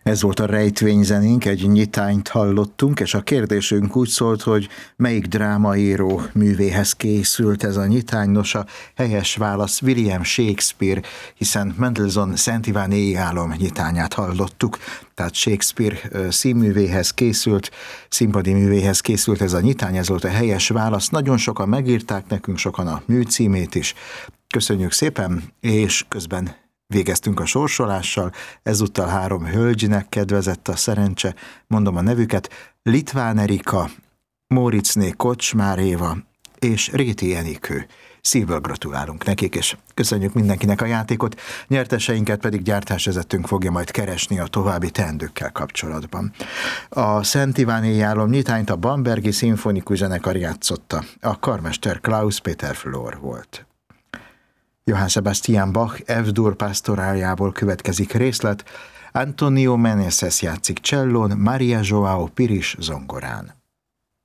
Ez volt a rejtvényzenénk, egy nyitányt hallottunk, és a kérdésünk úgy szólt, hogy melyik drámaíró művéhez készült ez a nyitány. Nos, a helyes válasz William Shakespeare, hiszen Mendelssohn Szent Iván éjjálom nyitányát hallottuk, tehát Shakespeare színművéhez készült, színpadi művéhez készült ez a nyitány, ez volt a helyes válasz. Nagyon sokan megírták nekünk, sokan a műcímét is. Köszönjük szépen, és közben végeztünk a sorsolással, ezúttal 3 hölgynek kedvezett a szerencse, mondom a nevüket: Litván Erika, Móricné Kocsmár Éva és Réti Enikő. Szívből gratulálunk nekik, és köszönjük mindenkinek a játékot, nyerteseinket pedig gyártásvezetőnk fogja majd keresni a további teendőkkel kapcsolatban. A Szent Iván éjjálom nyitányt a Bambergi Szimfonikus Zenekar játszotta, a karmester Klaus Peter Flor volt. Johann Sebastian Bach F-dur pásztoráljából következik részlet, Antonio Meneses játszik csellón, Maria Joao Piris zongorán.